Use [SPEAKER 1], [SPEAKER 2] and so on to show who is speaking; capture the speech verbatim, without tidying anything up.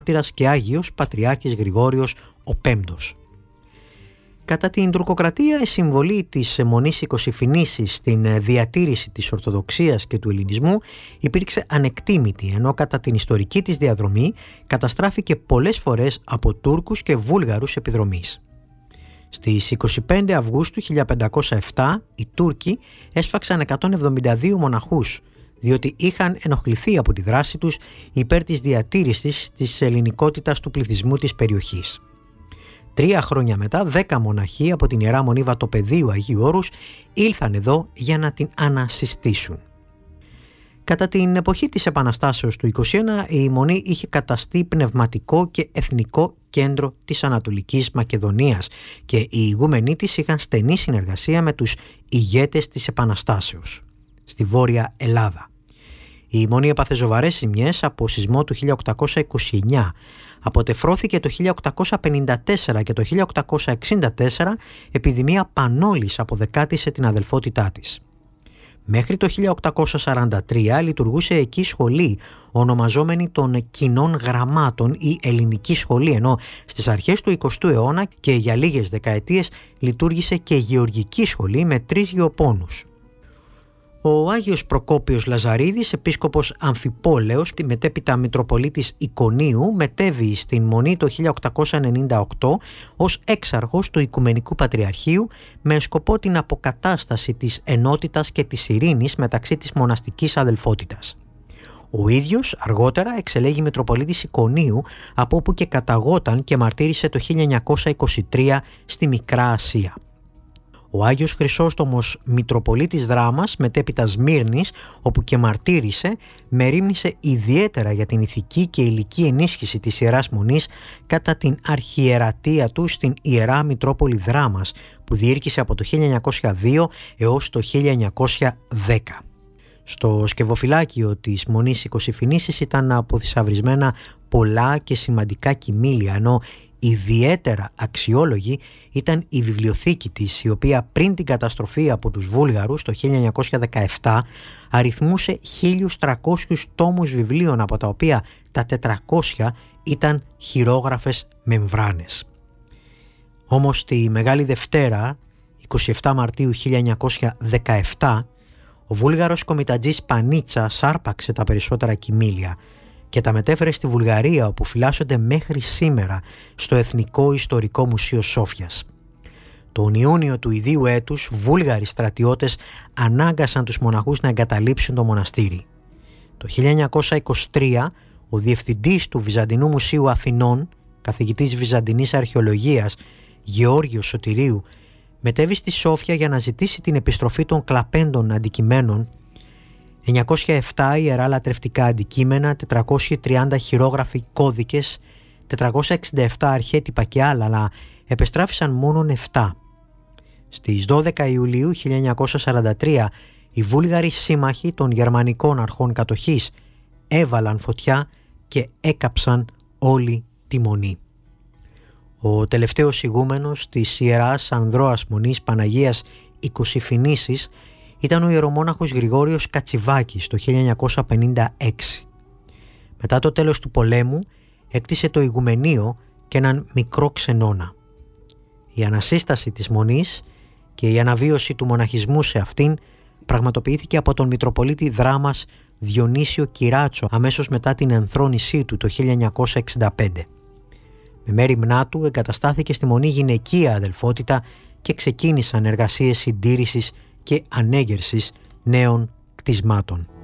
[SPEAKER 1] και Άγιος Πατριάρχης Γρηγόριος ο Πέμπτος. Κατά την τουρκοκρατία, η συμβολή της Μονής Οικοσυφηνήσης στην διατήρηση της Ορθοδοξίας και του Ελληνισμού υπήρξε ανεκτήμητη, ενώ κατά την ιστορική της διαδρομή καταστράφηκε πολλές φορές από Τούρκους και Βούλγαρους επιδρομής. Στις είκοσι πέντε Αυγούστου χίλια πεντακόσια επτά οι Τούρκοι έσφαξαν εκατόν εβδομήντα δύο μοναχούς, διότι είχαν ενοχληθεί από τη δράση τους υπέρ της διατήρησης της ελληνικότητας του πληθυσμού της περιοχής. Τρία χρόνια μετά, δέκα μοναχοί από την Ιερά Μονή Βατοπεδίου Αγίου Όρους ήλθαν εδώ για να την ανασυστήσουν. Κατά την εποχή της Επαναστάσεως του είκοσι ένα, η Μονή είχε καταστεί πνευματικό και εθνικό κέντρο της Ανατολικής Μακεδονίας και οι ηγούμενοι της είχαν στενή συνεργασία με τους ηγέτες της Επαναστάσεως στη Βόρεια Ελλάδα. Η Μονή έπαθε σοβαρές ζημιές από σεισμό του χίλια οκτακόσια είκοσι εννιά, αποτεφρώθηκε το χίλια οκτακόσια πενήντα τέσσερα και το χίλια οκτακόσια εξήντα τέσσερα επιδημία πανόλης αποδεκάτησε την αδελφότητά της. Μέχρι το χίλια οκτακόσια σαράντα τρία λειτουργούσε εκεί σχολή ονομαζόμενη των Κοινών Γραμμάτων ή Ελληνική Σχολή, ενώ στις αρχές του εικοστού αιώνα και για λίγες δεκαετίες λειτουργήσε και Γεωργική Σχολή με τρεις γεωπόνους. Ο Άγιος Προκόπιος Λαζαρίδης, επίσκοπος Αμφιπόλεως, μετέπειτα Μητροπολίτης Ικονίου, μετέβη στην Μονή το χίλια οκτακόσια ενενήντα οκτώ ως έξαρχος του Οικουμενικού Πατριαρχείου με σκοπό την αποκατάσταση της ενότητας και της ειρήνης μεταξύ της μοναστικής αδελφότητας. Ο ίδιος αργότερα εξελέγει Μητροπολίτης Ικονίου, από όπου και καταγόταν και μαρτύρησε το χίλια εννιακόσια είκοσι τρία στη Μικρά Ασία. Ο Άγιος Χρυσόστομος Μητροπολίτης Δράμας, μετέπειτα Σμύρνης, όπου και μαρτύρησε, μερίμνησε ιδιαίτερα για την ηθική και υλική ενίσχυση της Ιεράς Μονής κατά την αρχιερατεία του στην Ιερά Μητρόπολη Δράμας, που διήρκησε από το χίλια εννιακόσια δύο έως το χίλια εννιακόσια δέκα. Στο σκευοφυλάκιο της Μονής Οικοσυφηνήσης ήταν αποθυσαυρισμένα πολλά και σημαντικά κοιμήλια, ενώ ιδιαίτερα αξιόλογη ήταν η βιβλιοθήκη της, η οποία πριν την καταστροφή από τους Βούλγαρους το χίλια εννιακόσια δεκαεπτά αριθμούσε χίλιους τριακόσιους τόμους βιβλίων, από τα οποία τα τετρακόσια ήταν χειρόγραφες μεμβράνες. Όμως τη Μεγάλη Δευτέρα, εικοστή εβδόμη Μαρτίου χίλια εννιακόσια δεκαεπτά, ο Βούλγαρος κομιτατζής Πανίτσας άρπαξε τα περισσότερα κοιμήλια και τα μετέφερε στη Βουλγαρία, όπου φυλάσσονται μέχρι σήμερα στο Εθνικό Ιστορικό Μουσείο Σόφιας. Τον Ιούνιο του ιδίου έτους, Βούλγαροι στρατιώτες ανάγκασαν τους μοναχούς να εγκαταλείψουν το μοναστήρι. Το χίλια εννιακόσια είκοσι τρία, ο διευθυντής του Βυζαντινού Μουσείου Αθηνών, καθηγητής Βυζαντινής Αρχαιολογίας Γεώργιος Σωτηρίου, μετέβη στη Σόφια για να ζητήσει την επιστροφή των κλαπέντων αντικειμένων, εννιακόσια επτά ιερά λατρευτικά αντικείμενα, τετρακόσιοι τριάντα χειρόγραφοι κώδικες, τετρακόσια εξήντα επτά αρχέτυπα και άλλα, αλλά επεστράφησαν μόνον επτά. Στις δώδεκα Ιουλίου χίλια εννιακόσια σαράντα τρία οι Βούλγαροι σύμμαχοι των γερμανικών αρχών κατοχής έβαλαν φωτιά και έκαψαν όλη τη Μονή. Ο τελευταίος ηγούμενος της Ιεράς Ανδρώας Μονής Παναγίας Οικοσυφηνήσης ήταν ο ιερομόναχος Γρηγόριος Κατσιβάκης το χίλια εννιακόσια πενήντα έξι. Μετά το τέλος του πολέμου έκτισε το ηγουμενείο και έναν μικρό ξενώνα. Η ανασύσταση της Μονής και η αναβίωση του μοναχισμού σε αυτήν πραγματοποιήθηκε από τον Μητροπολίτη Δράμας Διονύσιο Κυράτσο αμέσως μετά την ενθρόνησή του το χίλια εννιακόσια εξήντα πέντε. Με μέριμνά του εγκαταστάθηκε στη Μονή γυναικεία αδελφότητα και ξεκίνησαν εργασίες συντήρησης και ανέγερσης νέων κτισμάτων.